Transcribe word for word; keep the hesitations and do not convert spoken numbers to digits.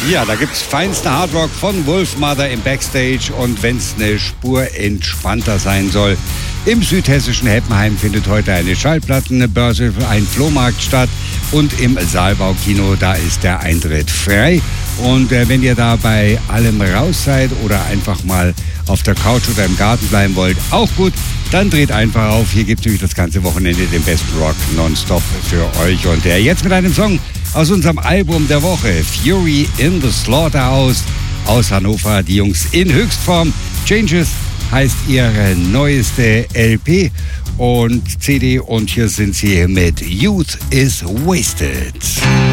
Ja, da gibt's feinste Hardrock von Wolfmother im Backstage und wenn's eine Spur entspannter sein soll, im südhessischen Heppenheim findet heute eine Schallplattenbörse, ein Flohmarkt statt und im Saalbau-Kino, da ist der Eintritt frei. Und äh, wenn ihr da bei allem raus seid oder einfach mal auf der Couch oder im Garten bleiben wollt, auch gut, dann dreht einfach auf. Hier gibt's nämlich das ganze Wochenende den besten Rock nonstop für euch. Und äh, jetzt mit einem Song aus unserem Album der Woche, Fury in the Slaughterhouse aus Hannover. Die Jungs in Höchstform. Changes heißt ihre neueste L P und C D und hier sind sie mit Youth is Wasted.